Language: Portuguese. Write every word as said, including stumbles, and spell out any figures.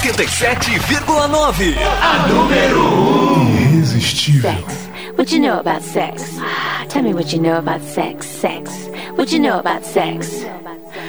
oitenta e sete vírgula nove. A número um. Irresistível. Sex. What you know about sex? Tell me what you know about sex. Sex. What you know about sex?